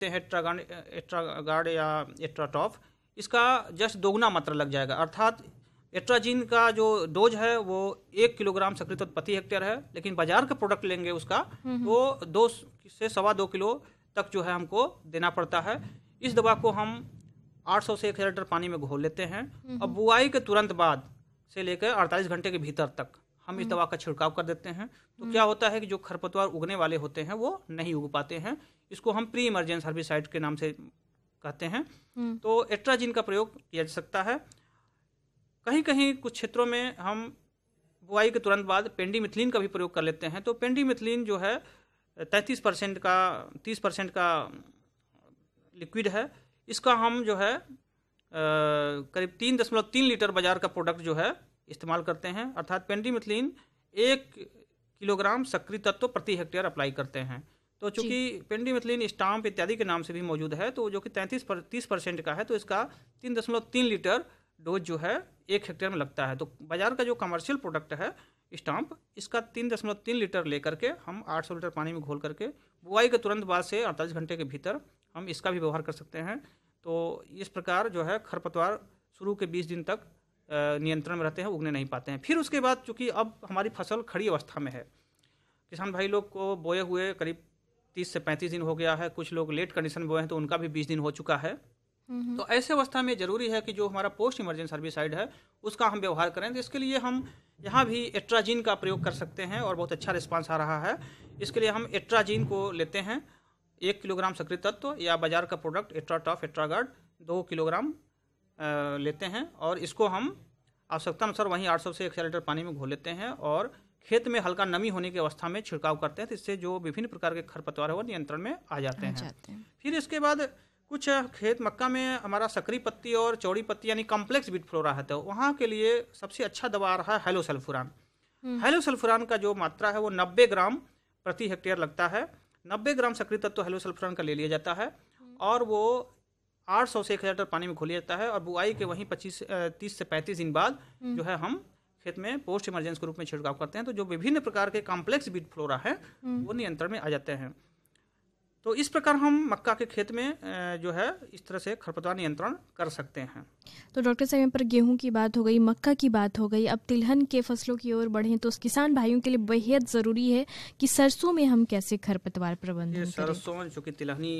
हैं एट्रागार्ड या एट्राटॉफ, इसका जस्ट दोगुना मात्रा लग जाएगा। अर्थात एट्राजीन का जो डोज है वो 1 किलोग्राम सक्रिय तत्व प्रति हेक्टेयर है, लेकिन बाजार का प्रोडक्ट लेंगे उसका तो 2 से 2.25 किलो तक जो है हमको देना पड़ता है। इस दवा को हम 800 से 1000 लीटर पानी में घोल लेते हैं और बुआई के तुरंत बाद से लेकर 48 घंटे के भीतर तक हम इस दवा का छिड़काव कर देते हैं। तो क्या होता है कि जो खरपतवार उगने वाले होते हैं वो नहीं उग पाते हैं। इसको हम प्री इमरजेंस हर्बिसाइड के नाम से कहते हैं। तो एट्राजीन का प्रयोग किया जा सकता है। कहीं कहीं कुछ क्षेत्रों में हम बुआई के तुरंत बाद पेंडीमिथिलीन का भी प्रयोग कर लेते हैं। तो पेंडीमिथिलीन जो है 30% का लिक्विड है। इसका हम जो है करीब 3.3 लीटर बाजार का प्रोडक्ट जो है इस्तेमाल करते हैं। अर्थात पेंडीमिथिलीन 1 किलोग्राम सक्रिय तत्व प्रति हेक्टेयर अप्लाई करते हैं। तो चूंकि पेंडीमिथिलीन स्टाम्प इत्यादि के नाम से भी मौजूद है, तो जो कि 30% का है, तो इसका 3.3 लीटर डोज जो है 1 हेक्टेयर में लगता है। तो बाजार का जो कमर्शियल प्रोडक्ट है स्टाम्प, इसका 3.3 लीटर लेकर के हम 800 लीटर पानी में घोल करके बुआई के तुरंत बाद से 48 घंटे के भीतर हम इसका भी व्यवहार कर सकते हैं। तो इस प्रकार जो है खरपतवार शुरू के 20 दिन तक नियंत्रण में रहते हैं, उगने नहीं पाते हैं। फिर उसके बाद चूँकि अब हमारी फसल खड़ी अवस्था में है, किसान भाई लोग को बोए हुए करीब 30 से 35 दिन हो गया है, कुछ लोग लेट कंडीशन में बोए हैं तो उनका भी 20 दिन हो चुका है। तो ऐसे अवस्था में ज़रूरी है कि जो हमारा पोस्ट इमरजेंस हर्बिसाइड है उसका हम व्यवहार करें। तो इसके लिए हम यहाँ भी एट्राजीन का प्रयोग कर सकते हैं और बहुत अच्छा रिस्पांस आ रहा है। इसके लिए हम एट्राजीन को लेते हैं 1 किलोग्राम सक्रिय तत्व या बाजार का प्रोडक्ट एट्राटॉफ एट्रागार्ड 2 किलोग्राम लेते हैं और इसको हम आवश्यकता अनुसार वहीं 800 से 1000 लीटर पानी में घोल लेते हैं और खेत में हल्का नमी होने की अवस्था में छिड़काव करते हैं। तो इससे जो विभिन्न प्रकार के खरपतवार है वो नियंत्रण में आ जाते हैं। फिर इसके बाद कुछ खेत मक्का में हमारा सक्रिय पत्ती और चौड़ी पत्ती यानी कॉम्प्लेक्स बीट फ्लोरा है, तो वहाँ के लिए सबसे अच्छा दवा आ रहा है हेलोसल्फुरान। हेलोसल्फुरान का जो मात्रा है वो 90 ग्राम प्रति हेक्टेयर लगता है। 90 ग्राम सक्रिय तत्व हेलोसल्फुरान का ले लिया जाता है और वो 800 से 1000 लीटर पानी में घोल जाता है और बुआई के वहीं 30 से 35 दिन बाद जो है हम खेत में पोस्ट इमरजेंस के रूप में छिड़काव करते हैं। तो जो विभिन्न प्रकार के कॉम्प्लेक्स बीट फ्लोरा है वो नियंत्रण में आ जाते हैं। तो इस प्रकार हम मक्का के खेत में जो है इस तरह से खरपतवार नियंत्रण कर सकते हैं। तो डॉक्टर साहब, यहाँ पर गेहूं की बात हो गई, मक्का की बात हो गई, अब तिलहन के फसलों की ओर बढ़ें तो किसान भाइयों के लिए बेहद ज़रूरी है कि सरसों में हम कैसे खरपतवार प्रबंधन करें। सरसों जो कि तिलहनी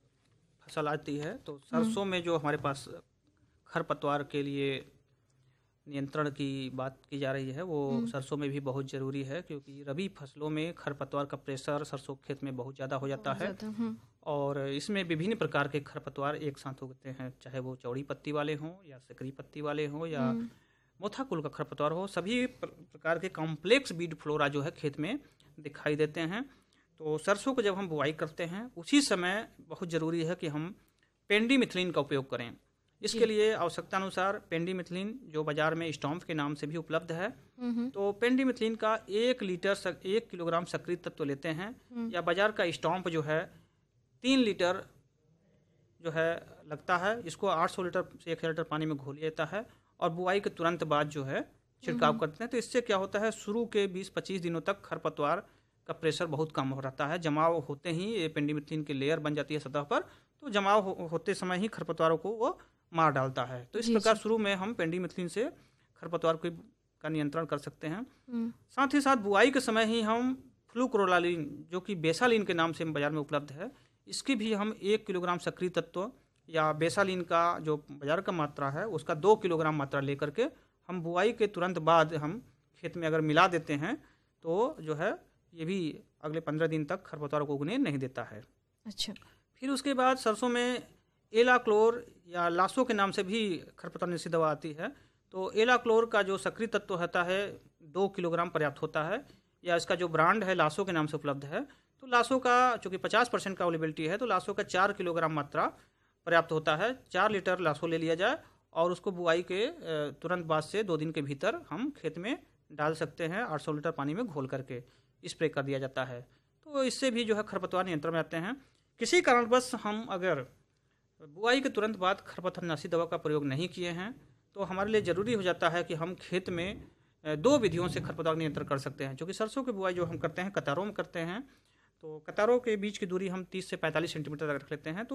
फसल आती है, तो सरसों में जो हमारे पास खरपतवार के लिए नियंत्रण की बात की जा रही है वो सरसों में भी बहुत ज़रूरी है, क्योंकि रबी फसलों में खरपतवार का प्रेशर सरसों खेत में बहुत ज़्यादा हो जाता है और इसमें विभिन्न प्रकार के खरपतवार एक साथ उगते हैं, चाहे वो चौड़ी पत्ती वाले हों या सकरी पत्ती वाले हों या मोथा कुल का खरपतवार हो। सभी प्रकार के कॉम्प्लेक्स बीड फ्लोरा जो है खेत में दिखाई देते हैं। तो सरसों को जब हम बुआई करते हैं उसी समय बहुत ज़रूरी है कि हम पेंडीमिथिलीन का उपयोग करें। इसके लिए आवश्यकता अनुसार पेंडीमिथिलीन जो बाजार में स्टॉम्प के नाम से भी उपलब्ध है, तो पेंडीमिथिलीन का 1 किलोग्राम सक्रिय तत्व लेते हैं या बाजार का स्टॉम्प जो है 3 लीटर जो है लगता है। इसको 800 लीटर से 1000 लीटर पानी में घोल जाता है और बुआई के तुरंत बाद जो है छिड़काव करते हैं। तो इससे क्या होता है, शुरू के 20-25 दिनों तक खरपतवार का प्रेशर बहुत कम हो रहता है। जमाव होते ही ये पेंडीमिथिलीन की लेयर बन जाती है सतह पर, तो जमाव होते समय ही खरपतवारों को वो मार डालता है। तो इस प्रकार शुरू में हम पेंडीमिथिलीन से खरपतवार का नियंत्रण कर सकते हैं। साथ ही साथ बुआई के समय ही हम फ्लूक्रोलालिन जो कि बेसालिन के नाम से बाजार में उपलब्ध है, इसकी भी हम 1 किलोग्राम सक्रिय तत्व या बेसालिन का जो बाजार का मात्रा है उसका 2 किलोग्राम मात्रा लेकर के हम बुआई के तुरंत बाद हम खेत में अगर मिला देते हैं तो जो है ये भी अगले 15 दिन तक खरपतवार को उगने नहीं देता है। अच्छा। फिर उसके बाद सरसों में एलाक्लोर या लासो के नाम से भी खरपतवार निषेध दवा आती है। तो एलाक्लोर का जो सक्रिय तत्व होता है 2 किलोग्राम पर्याप्त होता है, या इसका जो ब्रांड है लासो के नाम से उपलब्ध है। तो लासो का चूँकि 50% का अवेलेबिलिटी है, तो लासो का 4 किलोग्राम मात्रा पर्याप्त होता है। 4 लीटर लासो ले लिया जाए और उसको बुआई के तुरंत बाद से 2 दिन के भीतर हम खेत में डाल सकते हैं। 800 लीटर पानी में घोल करके स्प्रे कर दिया जाता है। तो इससे भी जो है खरपतवार नियंत्रण में आते हैं। किसी कारणवश हम अगर बुआई के तुरंत बाद खरपतवारनाशी दवा का प्रयोग नहीं किए हैं तो हमारे लिए ज़रूरी हो जाता है कि हम खेत में 2 विधियों से खरपतवार नियंत्रण कर सकते हैं। क्योंकि सरसों की बुआई जो हम करते हैं कतारों में करते हैं, तो कतारों के बीच की दूरी हम 30 से 45 सेंटीमीटर तक रख लेते हैं। तो